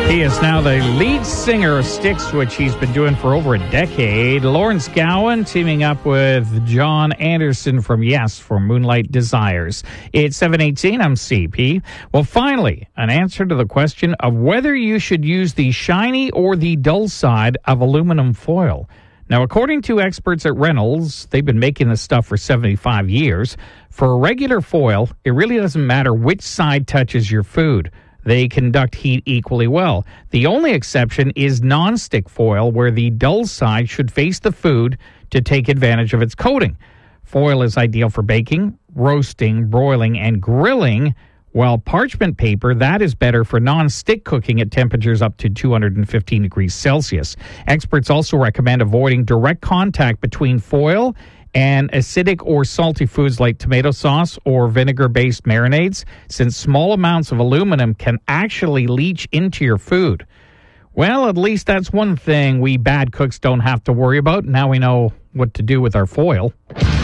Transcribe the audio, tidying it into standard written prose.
He is now the lead singer of Styx, which he's been doing for over a decade. Lawrence Gowan teaming up with John Anderson from Yes for Moonlight Desires. It's 7:18. I'm CP. Well, finally, an answer to the question of whether you should use the shiny or the dull side of aluminum foil. Now, according to experts at Reynolds, they've been making this stuff for 75 years. For a regular foil, it really doesn't matter which side touches your food. They conduct heat equally well. The only exception is nonstick foil, where the dull side should face the food to take advantage of its coating. Foil is ideal for baking, roasting, broiling, and grilling, while parchment paper, that is better for non-stick cooking at temperatures up to 215 degrees Celsius. Experts also recommend avoiding direct contact between foil and acidic or salty foods like tomato sauce or vinegar-based marinades, since small amounts of aluminum can actually leach into your food. Well, at least that's one thing we bad cooks don't have to worry about. Now we know what to do with our foil.